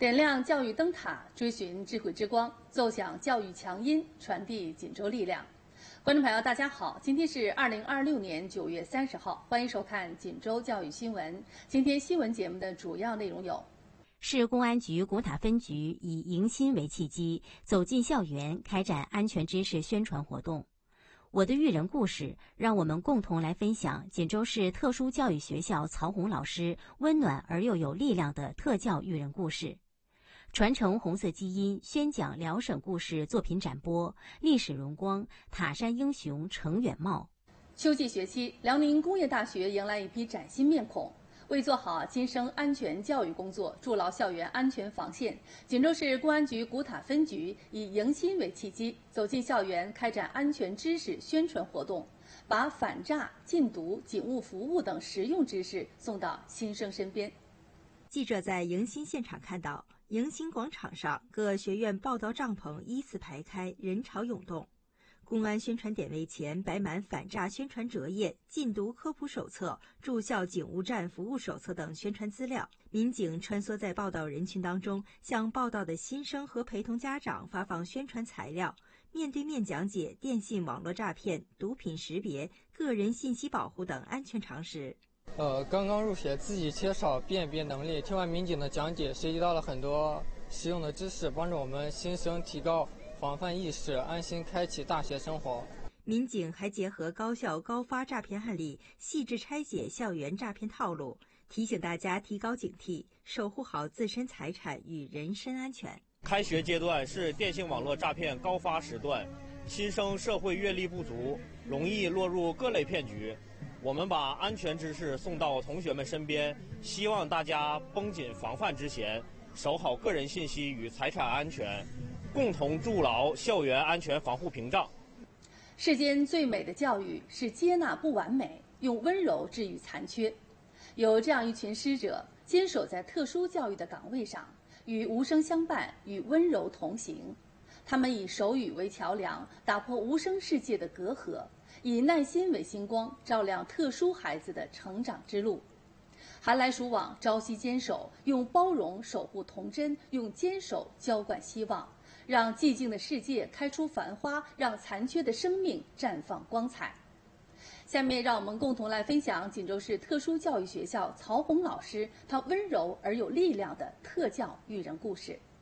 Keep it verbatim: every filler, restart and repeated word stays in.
点亮教育灯塔，追寻智慧之光，奏响教育强音，传递锦州力量。观众朋友，大家好，今天是二零二六年九月三十号，欢迎收看锦州教育新闻。今天新闻节目的主要内容有： 市公安局古塔分局以迎新为契机，走进校园，开展安全知识宣传活动。我的育人故事，让我们共同来分享锦州市特殊教育学校曹红老师温暖而又有力量的特教育人故事。传承红色基因，宣讲辽省故事作品展播，历史荣光，塔山英雄程远茂。 秋季学期，辽宁工业大学迎来一批崭新面孔。为做好新生安全教育工作，筑牢校园安全防线，锦州市公安局古塔分局以迎新为契机，走进校园，开展安全知识宣传活动，把反诈、禁毒、警务服务等实用知识送到新生身边。 记者在迎新现场看到，迎新广场上各学院报到帐篷依次排开，人潮涌动。公安宣传点位前摆满反诈宣传折页、禁毒科普手册、驻校警务站服务手册等宣传资料。民警穿梭在报道人群当中，向报道的新生和陪同家长发放宣传材料，面对面讲解电信网络诈骗、毒品识别、个人信息保护等安全常识。 呃，刚刚入学，自己缺少辨别能力，听完民警的讲解，学习到了很多实用的知识，帮助我们新生提高防范意识，安心开启大学生活。 民警还结合高校高发诈骗案例，细致拆解校园诈骗套路，提醒大家提高警惕，守护好自身财产与人身安全。 开学阶段是电信网络诈骗高发时段，新生社会阅历不足，容易落入各类骗局。我们把安全知识送到同学们身边，希望大家绷紧防范之弦，守好个人信息与财产安全，共同筑牢校园安全防护屏障。 世间最美的教育是接纳不完美，用温柔治愈残缺。有这样一群师者，坚守在特殊教育的岗位上，与无声相伴，与温柔同行。他们以手语为桥梁，打破无声世界的隔阂，以耐心为星光，照亮特殊孩子的成长之路。寒来暑往，朝夕坚守，用包容守护童真，用坚守浇灌希望，让寂静的世界开出繁花，让残缺的生命绽放光彩。下面让我们共同来分享锦州市特殊教育学校曹红老师他温柔而有力量的特教育人故事。